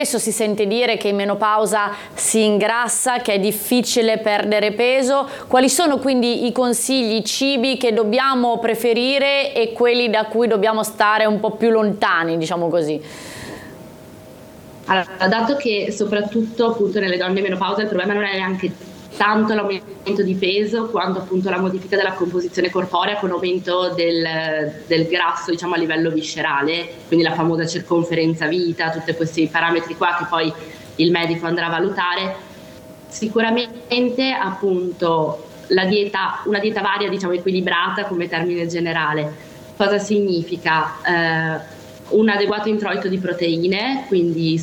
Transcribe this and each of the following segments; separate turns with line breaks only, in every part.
Spesso si sente dire che in menopausa si ingrassa, che è difficile perdere peso. Quali sono quindi i consigli, i cibi che dobbiamo preferire e quelli da cui dobbiamo stare un po' più lontani, diciamo così?
Allora, dato che soprattutto appunto nelle donne in menopausa il problema non è neanche tanto l'aumento di peso quanto appunto la modifica della composizione corporea con aumento del grasso, diciamo, a livello viscerale, quindi la famosa circonferenza vita, tutti questi parametri qua che poi il medico andrà a valutare. Sicuramente appunto una dieta varia, diciamo equilibrata come termine generale. Cosa significa? Un adeguato introito di proteine, quindi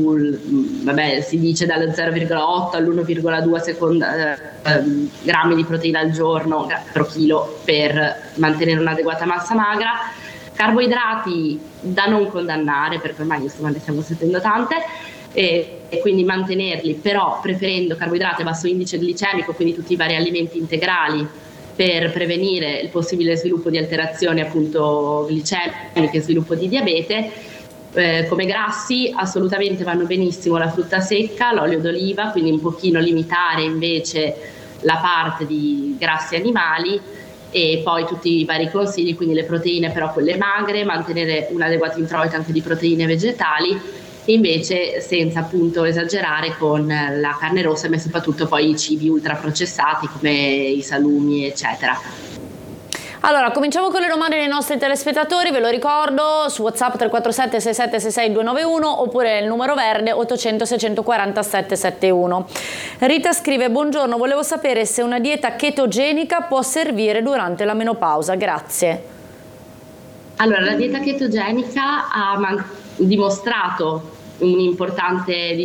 si dice dallo 0,8 all'1,2 grammi di proteina al giorno pro chilo per mantenere un'adeguata massa magra. Carboidrati da non condannare, perché ormai insomma ne stiamo sentendo tante, e quindi mantenerli, però preferendo carboidrati a basso indice glicemico, quindi tutti i vari alimenti integrali, per prevenire il possibile sviluppo di alterazioni appunto glicemiche, sviluppo di diabete. Come grassi assolutamente vanno benissimo la frutta secca, l'olio d'oliva, quindi un pochino limitare invece la parte di grassi animali, e poi tutti i vari consigli, quindi le proteine però quelle magre, mantenere un adeguato introito anche di proteine vegetali, invece senza appunto esagerare con la carne rossa, ma soprattutto poi i cibi ultraprocessati come i salumi eccetera.
Allora, cominciamo con le domande dei nostri telespettatori, ve lo ricordo, su WhatsApp 347 6766 291 oppure il numero verde 800 640 771. Rita scrive: buongiorno, volevo sapere se una dieta chetogenica può servire durante la menopausa, grazie.
Allora, la dieta chetogenica ha dimostrato importanti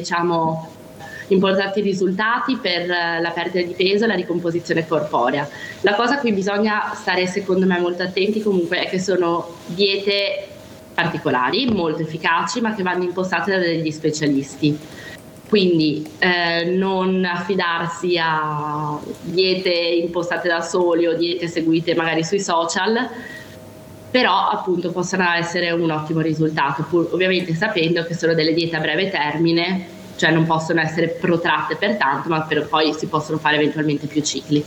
risultati per la perdita di peso e la ricomposizione corporea. La cosa a cui bisogna stare secondo me molto attenti comunque è che sono diete particolari, molto efficaci, ma che vanno impostate da degli specialisti. Quindi non affidarsi a diete impostate da soli o diete seguite magari sui social, però appunto possano essere un ottimo risultato, pur ovviamente sapendo che sono delle diete a breve termine, cioè non possono essere protratte per tanto, ma poi si possono fare eventualmente più cicli.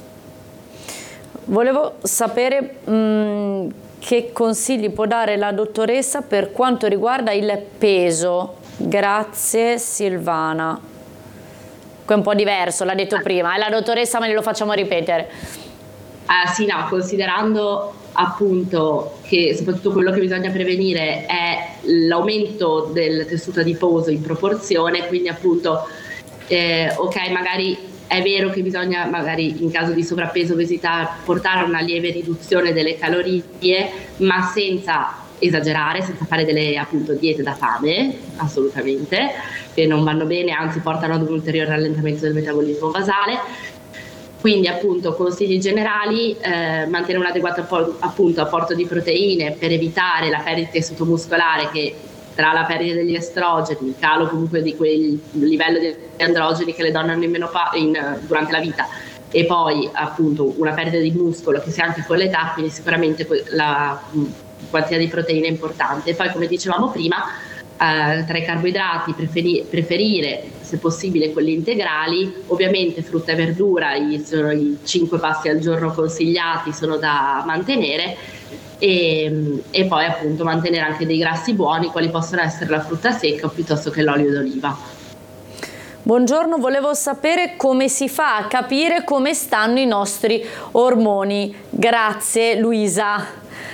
Volevo sapere che consigli può dare la dottoressa per quanto riguarda il peso. Grazie Silvana. Qui è un po' diverso, l'ha detto prima, è la dottoressa, ma glielo facciamo ripetere.
Sì, no, considerando appunto che soprattutto quello che bisogna prevenire è l'aumento del tessuto adiposo in proporzione, quindi appunto ok, magari è vero che bisogna magari in caso di sovrappeso o obesità portare a una lieve riduzione delle calorie, ma senza esagerare, senza fare delle appunto diete da fame, assolutamente, che non vanno bene, anzi portano ad un ulteriore rallentamento del metabolismo basale. Quindi appunto consigli generali: mantenere un adeguato apporto di proteine per evitare la perdita di tessuto muscolare, che tra la perdita degli estrogeni, il calo comunque di quel livello di androgeni che le donne hanno durante la vita, e poi appunto una perdita di muscolo che si ha anche con l'età, quindi sicuramente la quantità di proteine è importante. E poi, come dicevamo prima, tra i carboidrati preferire se possibile quelli integrali, ovviamente frutta e verdura, i 5 pasti al giorno consigliati sono da mantenere, e poi appunto mantenere anche dei grassi buoni, quali possono essere la frutta secca piuttosto che l'olio d'oliva.
Buongiorno, volevo sapere come si fa a capire come stanno i nostri ormoni. Grazie Luisa.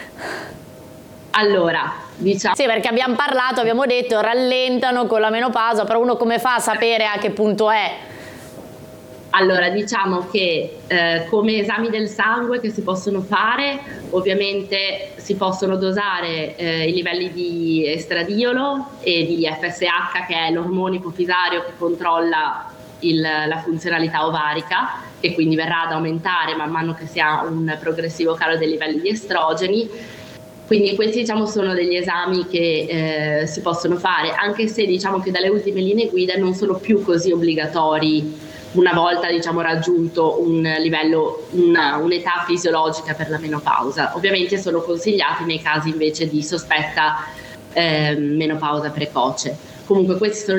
Allora, diciamo...
Sì, perché abbiamo parlato, abbiamo detto rallentano con la menopausa, però uno come fa a sapere a che punto è?
Allora, diciamo che come esami del sangue che si possono fare, ovviamente si possono dosare i livelli di estradiolo e di FSH, che è l'ormone ipofisario che controlla la funzionalità ovarica, che quindi verrà ad aumentare man mano che si ha un progressivo calo dei livelli di estrogeni. Quindi questi, diciamo, sono degli esami che si possono fare, anche se diciamo che dalle ultime linee guida non sono più così obbligatori una volta, diciamo, raggiunto un livello, un'età fisiologica per la menopausa. Ovviamente sono consigliati nei casi invece di sospetta menopausa precoce. Comunque questi sono